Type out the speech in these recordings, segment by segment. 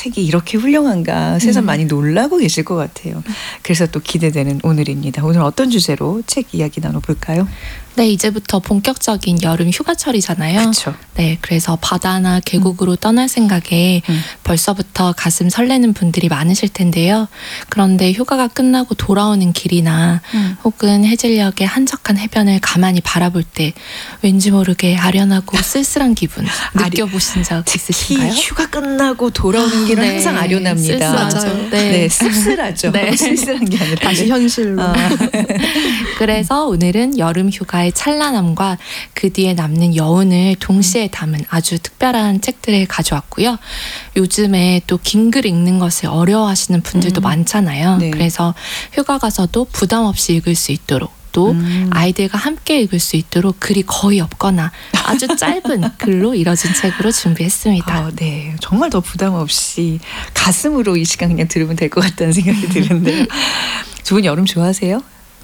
책이 이렇게 훌륭한가 새삼 많이 놀라고 계실 것 같아요. 그래서 또 기대되는 오늘입니다. 오늘 어떤 주제로 책 이야기 나눠볼까요? 네, 이제부터 본격적인 여름 휴가철이잖아요. 그렇죠. 네, 그래서 바다나 계곡으로 떠날 생각에 벌써부터 가슴 설레는 분들이 많으실 텐데요. 그런데 휴가가 끝나고 돌아오는 길이나 혹은 해질녘의 한적한 해변을 가만히 바라볼 때 왠지 모르게 아련하고 쓸쓸한 기분 느껴보신 적 있으신가요? 특히 휴가 끝나고 돌아오는 길은 네, 항상 아련합니다. 쓸쓸하죠. 네, 씁쓸하죠. 네. 쓸쓸한 게 아니라 다시 현실로. 그래서 오늘은 여름 휴가의 찬란함과 그 뒤에 남는 여운을 동시에 담은 아주 특별한 책들을 가져왔고요. 요즘에 또 긴 글 읽는 것을 어려워하시는 분들도 많잖아요. 네. 그래서 휴가 가서도 부담 없이 읽을 수 있도록 또 아이들과 함께 읽을 수 있도록 글이 거의 없거나 아주 짧은 글로 이뤄진 책으로 준비했습니다. 네, 정말 더 부담 없이 가슴으로 이 시간 그냥 들으면 될 것 같다는 생각이 드는데요. 두 분 여름 좋아하세요?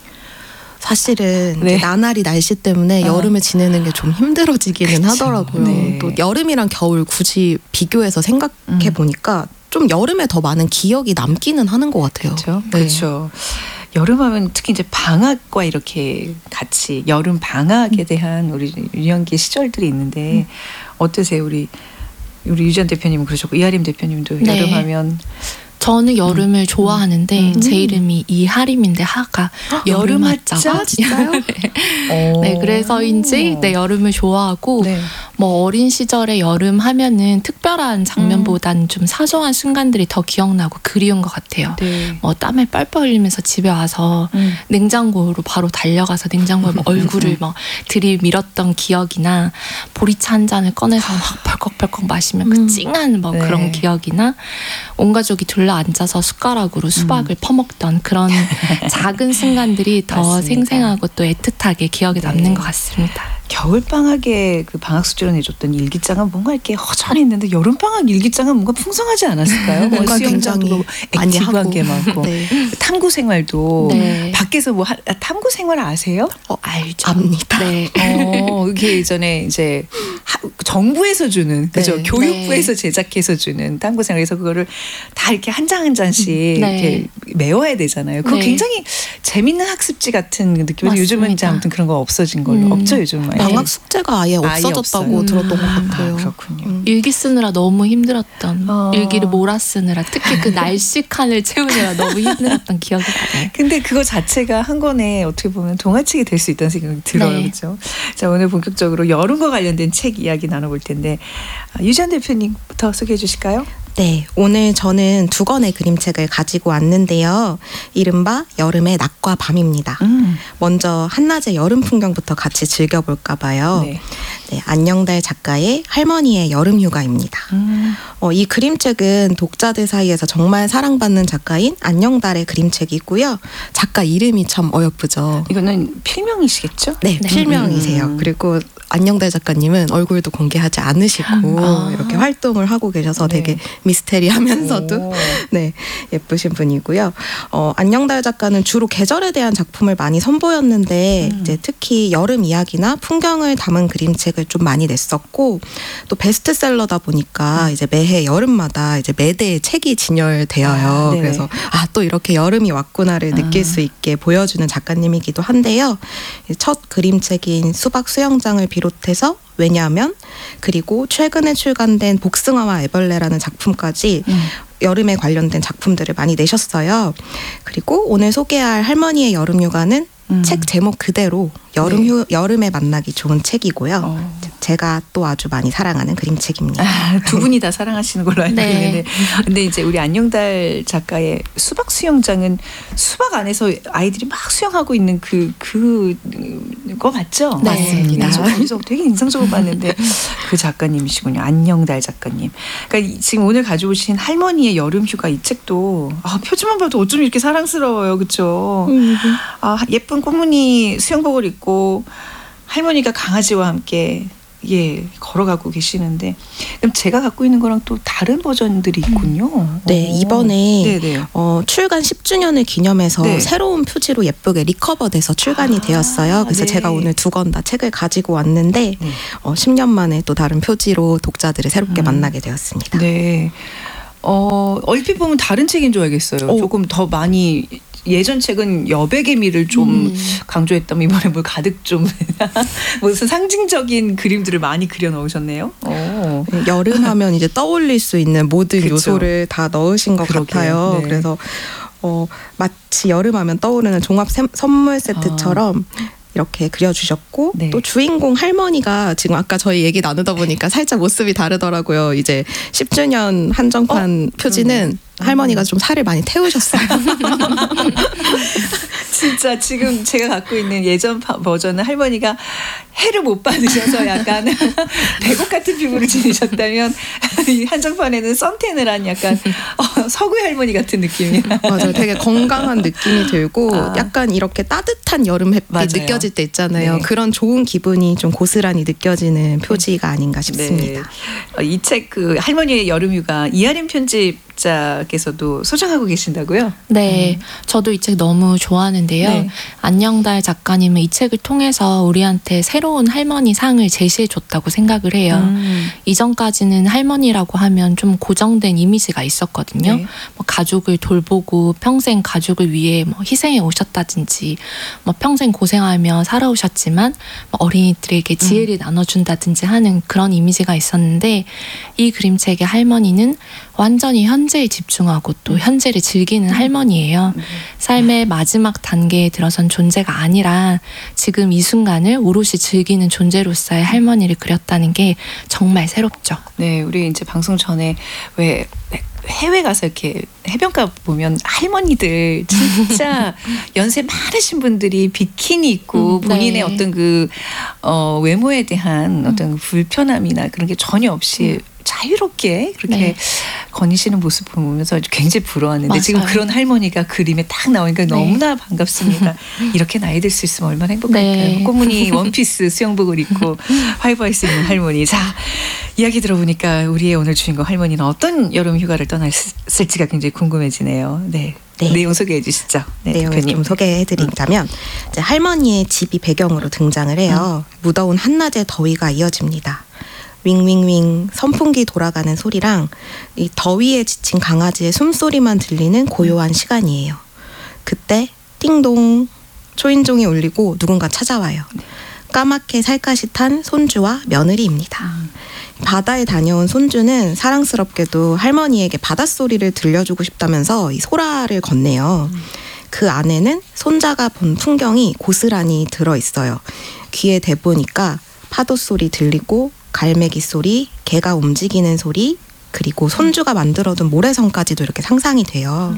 사실은 네. 나날이 날씨 때문에 여름을 지내는 게 좀 힘들어지기는 그쵸. 하더라고요. 네. 또 여름이랑 겨울 굳이 비교해서 생각해 보니까 좀 여름에 더 많은 기억이 남기는 하는 것 같아요. 그렇죠. 네. 그렇죠. 여름하면 특히 이제 방학과 이렇게 같이 여름 방학에 대한 우리 유년기 시절들이 있는데 어떠세요? 우리 유지연 대표님은 그러셨고 이하림 대표님도 네. 여름하면 저는 여름을 좋아하는데 제 이름이 이하림인데 하가 여름 하자가 진짜요? 네, 그래서인지 네, 여름을 좋아하고 네. 뭐 어린 시절에 여름 하면은 특별한 장면보다는 좀 사소한 순간들이 더 기억나고 그리운 것 같아요. 네. 뭐 땀을 뻘뻘 흘리면서 집에 와서 냉장고로 바로 달려가서 냉장고에 막 얼굴을 막 들이밀었던 기억이나 보리차 한 잔을 꺼내서 막 벌컥벌컥 마시면 그 찡한 뭐 네. 그런 기억이나 온 가족이 둘러 앉아서 숟가락으로 수박을 퍼먹던 그런 작은 순간들이 더 맞습니다. 생생하고 또 애틋하게 기억에 남는 것 같습니다. 겨울 방학에 그 방학 숙제로 내줬던 일기장은 뭔가 이렇게 허전했는데 여름 방학 일기장은 뭔가 풍성하지 않았을까요? 뭔가 수영장도 굉장히 많이 액티브한 하고. 게 많고 네. 탐구 생활도 네. 밖에서 뭐 탐구 생활 아세요? 알죠. 압니다. 네. 이게 예전에 이제 정부에서 주는 그죠? 네. 교육부에서 제작해서 주는 탐구 생활에서 그거를 다 이렇게 한 장 한 장씩 네. 이렇게 메워야 되잖아요. 그거 네. 굉장히 재밌는 학습지 같은 느낌인데 요즘은 이제 맞습니다. 아무튼 그런 거 없어진 걸로 없죠 요즘은. 방학 숙제가 아예 없어졌다고 없어요. 들었던 것 같아요. 그렇군요. 일기 쓰느라 너무 힘들었던 어. 일기를 몰아 쓰느라 특히 그 날씨 칸을 채우느라 너무 힘들었던 기억이 나요. 근데 그거 자체가 한 권에 어떻게 보면 동화책이 될 수 있다는 생각이 들어요. 네. 그렇죠? 자, 오늘 본격적으로 여름과 관련된 책 이야기 나눠볼 텐데 유지연 대표님부터 소개해 주실까요? 네, 오늘 저는 두 권의 그림책을 가지고 왔는데요. 이른바 여름의 낮과 밤입니다. 먼저 한낮의 여름 풍경부터 같이 즐겨볼까 봐요. 네. 네, 안녕달 작가의 할머니의 여름휴가입니다. 이 그림책은 독자들 사이에서 정말 사랑받는 작가인 안녕달의 그림책이고요. 작가 이름이 참 어여쁘죠. 이거는 필명이시겠죠? 네, 필명이세요. 그리고 안녕달 작가님은 얼굴도 공개하지 않으시고 이렇게 활동을 하고 계셔서 네. 되게 미스테리하면서도 오. 네, 예쁘신 분이고요. 안녕달 작가는 주로 계절에 대한 작품을 많이 선보였는데 이제 특히 여름 이야기나 풍경을 담은 그림책을 좀 많이 냈었고 또 베스트셀러다 보니까 이제 매해 여름마다 이제 매대의 책이 진열되어요. 네네. 그래서 또 이렇게 여름이 왔구나를 느낄 수 있게 보여주는 작가님이기도 한데요. 첫 그림책인 수박 수영장을 비롯해서 왜냐하면 그리고 최근에 출간된 복숭아와 애벌레라는 작품까지 여름에 관련된 작품들을 많이 내셨어요. 그리고 오늘 소개할 할머니의 여름휴가는 책 제목 그대로 여름에 만나기 좋은 책이고요. 제가 또 아주 많이 사랑하는 그림책입니다. 두 분이 다 사랑하시는 걸로 알고 네. 있는데 근데 이제 우리 안녕달 작가의 수박 수영장은 수박 안에서 아이들이 막 수영하고 있는 그거 맞죠? 네. 맞습니다. 저 거기서 되게 인상적으로 봤는데 그 작가님이시군요. 안녕달 작가님. 그러니까 지금 오늘 가져오신 할머니의 여름휴가 이 책도 표지만 봐도 어쩜 이렇게 사랑스러워요. 그렇죠? 예쁜 꽃무늬 수영복을 입고 할머니가 강아지와 함께 걸어가고 계시는데 그럼 제가 갖고 있는 거랑 또 다른 버전들이 있군요. 네, 이번에 네네. 출간 10주년을 기념해서 네. 새로운 표지로 예쁘게 리커버돼서 출간이 되었어요. 그래서 네. 제가 오늘 두 권 다 책을 가지고 왔는데 네. 10년 만에 또 다른 표지로 독자들을 새롭게 만나게 되었습니다. 네. 얼핏 보면 다른 책인 줄 알겠어요. 조금 더 많이 예전 책은 여백의 미를 좀 강조했다면 이번에 뭘 가득 좀 무슨 상징적인 그림들을 많이 그려 넣으셨네요. 여름하면 이제 떠올릴 수 있는 모든 그쵸. 요소를 다 넣으신 것 같아요. 네. 그래서 마치 여름하면 떠오르는 종합 선물 세트처럼 이렇게 그려주셨고 네. 또 주인공 할머니가 지금 아까 저희 얘기 나누다 보니까 살짝 모습이 다르더라고요. 이제 10주년 한정판 표지는 할머니가 좀 살을 많이 태우셨어요. 진짜 지금 제가 갖고 있는 예전 버전은 할머니가 해를 못 받으셔서 약간 백옥 같은 피부를 지니셨다면 이 한정판에는 선탠을 한 약간 서구 할머니 같은 느낌이에요. 맞아요. 되게 건강한 느낌이 들고 약간 이렇게 따뜻한 여름 햇빛 맞아요. 느껴질 때 있잖아요. 네. 그런 좋은 기분이 좀 고스란히 느껴지는 표지가 아닌가 싶습니다. 네. 이 책 그 할머니의 여름휴가 이하림 편집자께서도 소장하고 계신다고요? 네, 저도 이 책 너무 좋아하는데요. 네. 안녕달 작가님은 이 책을 통해서 우리한테 새로운 할머니 상을 제시해 줬다고 생각을 해요. 이전까지는 할머니라고 하면 좀 고정된 이미지가 있었거든요. 네. 뭐 가족을 돌보고 평생 가족을 위해 뭐 희생해 오셨다든지 뭐 평생 고생하며 살아오셨지만 뭐 어린이들에게 지혜를 나눠준다든지 하는 그런 이미지가 있었는데 이 그림책의 할머니는 완전히 현재에 집중하고 또 현재를 즐기는 할머니예요. 삶의 마지막 단계에 들어선 존재가 아니라 지금 이 순간을 오롯이 즐기는 존재로서의 할머니를 그렸다는 게 정말 새롭죠. 네, 우리 이제 방송 전에 왜 해외 가서 이렇게 해변가 보면 할머니들 진짜 연세 많으신 분들이 비키니 입고 본인의 네. 어떤 그 외모에 대한 어떤 불편함이나 그런 게 전혀 없이 자유롭게 그렇게 네. 거니시는 모습 보면서 굉장히 부러웠는데 맞아요. 지금 그런 할머니가 그림에 딱 나오니까 너무나 반갑습니다. 이렇게 나이 들 수 있으면 얼마나 행복할까요? 네. 꽃무늬 원피스 수영복을 입고 화이브할 수 있는 할머니. 자, 이야기 들어보니까 우리의 오늘 주인공 할머니는 어떤 여름 휴가를 떠났을지가 굉장히 궁금해지네요. 네. 네. 내용 소개해 주시죠. 네, 내용을 대표님. 좀 소개해드리자면 이제 할머니의 집이 배경으로 등장을 해요. 무더운 한낮의 더위가 이어집니다. 윙윙윙 선풍기 돌아가는 소리랑 이 더위에 지친 강아지의 숨소리만 들리는 고요한 시간이에요. 그때 띵동 초인종이 울리고 누군가 찾아와요. 까맣게 살갗이 탄 손주와 며느리입니다. 바다에 다녀온 손주는 사랑스럽게도 할머니에게 바닷소리를 들려주고 싶다면서 이 소라를 건네요. 그 안에는 손자가 본 풍경이 고스란히 들어있어요. 귀에 대보니까 파도 소리 들리고 갈매기 소리, 개가 움직이는 소리, 그리고 손주가 만들어둔 모래성까지도 이렇게 상상이 돼요.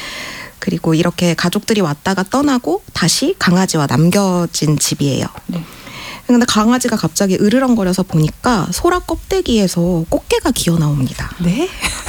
그리고 이렇게 가족들이 왔다가 떠나고 다시 강아지와 남겨진 집이에요. 네. 근데 강아지가 갑자기 으르렁거려서 보니까 소라 껍데기에서 꽃게가 기어 나옵니다. 네?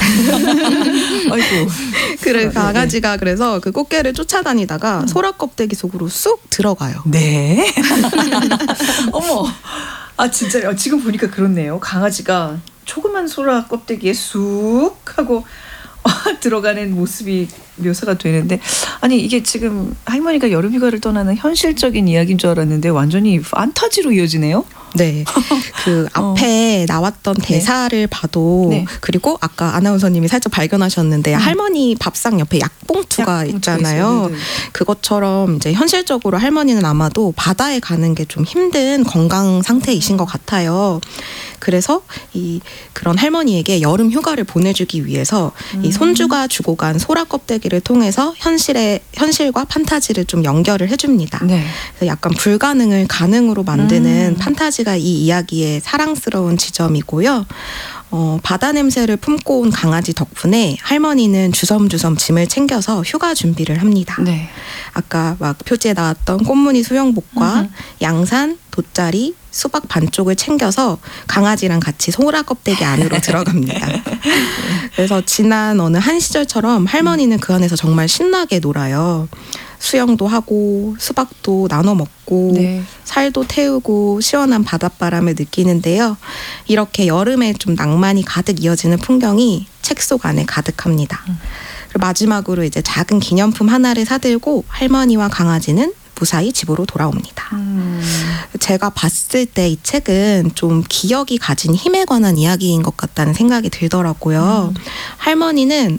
아이고. 그래 강아지가 그래서 그 꽃게를 쫓아다니다가 소라 껍데기 속으로 쑥 들어가요. 네. 어머. 아 진짜 지금 보니까 그렇네요. 강아지가 조그만 소라 껍데기에 쑥 하고 들어가는 모습이 묘사가 되는데 아니 이게 지금 할머니가 여름휴가를 떠나는 현실적인 이야기인 줄 알았는데 완전히 판타지로 이어지네요. 네. 그 앞에 나왔던 대사를 봐도 네. 그리고 아까 아나운서님이 살짝 발견하셨는데 할머니 밥상 옆에 약봉투가 있잖아요. 네. 그것처럼 이제 현실적으로 할머니는 아마도 바다에 가는 게 좀 힘든 건강 상태이신 것 같아요. 그래서 그런 할머니에게 여름 휴가를 보내주기 위해서 이 손주가 주고 간 소라 껍데기를 통해서 현실과 판타지를 좀 연결을 해줍니다. 네. 그래서 약간 불가능을 가능으로 만드는 판타지가 이 이야기의 사랑스러운 지점이고요. 바다 냄새를 품고 온 강아지 덕분에 할머니는 주섬주섬 짐을 챙겨서 휴가 준비를 합니다. 네. 아까 막 표지에 나왔던 꽃무늬 수영복과 양산, 돗자리, 수박 반쪽을 챙겨서 강아지랑 같이 소라 껍데기 안으로 들어갑니다. 그래서 지난 어느 한 시절처럼 할머니는 그 안에서 정말 신나게 놀아요. 수영도 하고 수박도 나눠 먹고 네. 살도 태우고 시원한 바닷바람을 느끼는데요. 이렇게 여름에 좀 낭만이 가득 이어지는 풍경이 책 속 안에 가득합니다. 그리고 마지막으로 이제 작은 기념품 하나를 사들고 할머니와 강아지는 무사히 집으로 돌아옵니다. 제가 봤을 때 이 책은 좀 기억이 가진 힘에 관한 이야기인 것 같다는 생각이 들더라고요. 할머니는